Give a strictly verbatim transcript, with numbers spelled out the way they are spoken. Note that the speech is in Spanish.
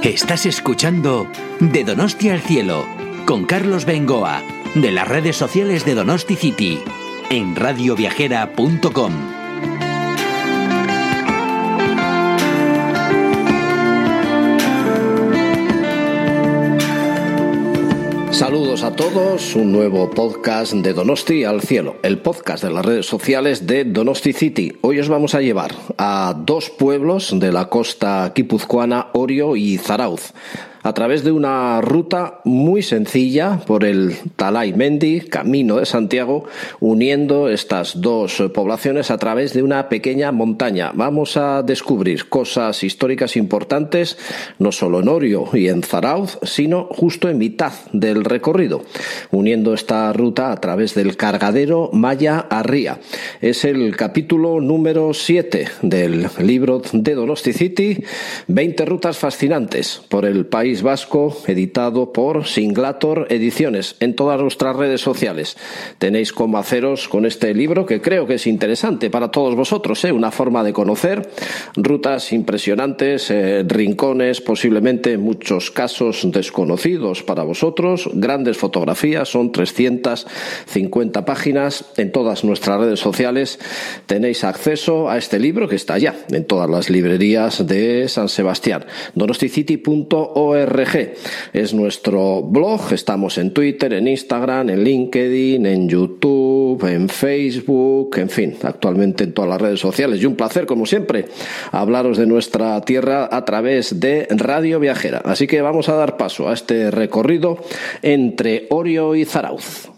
Estás escuchando De Donosti al Cielo con Carlos Bengoa, de las redes sociales de Donosti City, en radio viajera punto com. Saludos a todos, un nuevo podcast de Donosti al Cielo, el podcast de las redes sociales de Donosti City. Hoy os vamos a llevar a dos pueblos de la costa guipuzcoana, Orio y Zarautz, a través de una ruta muy sencilla por el Talai Mendi, Camino de Santiago, uniendo estas dos poblaciones a través de una pequeña montaña. Vamos a descubrir cosas históricas importantes, no solo en Orio y en Zarautz, sino justo en mitad del recorrido, uniendo esta ruta a través del cargadero Maya-Arria. Es el capítulo número siete del libro de Donosti City, veinte rutas fascinantes por el país Vasco, editado por Singlator Ediciones. En todas nuestras redes sociales tenéis cómo haceros con este libro, que creo que es interesante para todos vosotros, ¿eh? Una forma de conocer rutas impresionantes, eh, rincones posiblemente en muchos casos desconocidos para vosotros, grandes fotografías, son trescientas cincuenta páginas. En todas nuestras redes sociales tenéis acceso a este libro, que está ya en todas las librerías de San Sebastián. donosticity punto org es nuestro blog. Estamos en Twitter, en Instagram, en LinkedIn, en YouTube, en Facebook, en fin, actualmente en todas las redes sociales. Y un placer, como siempre, hablaros de nuestra tierra a través de Radio Viajera. Así que vamos a dar paso a este recorrido entre Orio y Zarautz.